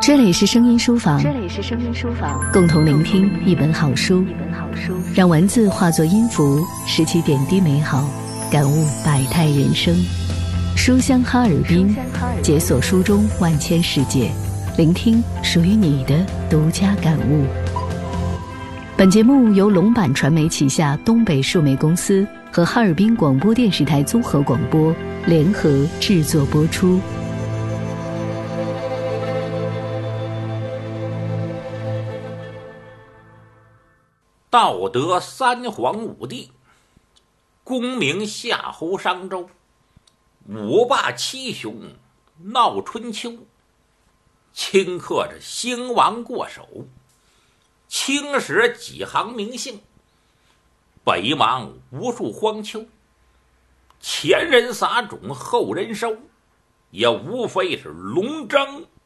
这里是声音书房，共同聆听一本好书，让文字化作音符，拾起点滴美好，感悟百态人生。书香哈尔滨，解锁书中万千世界，聆听属于你的独家感悟。本节目由龙板传媒旗下东北数媒公司和哈尔滨广播电视台综合广播联合制作播出。 道德三皇五帝，功名夏侯商周，五霸七雄闹春秋，顷刻着兴亡过手，青史几行名姓，北邙无数荒丘。前人撒种后人收，也无非是龙争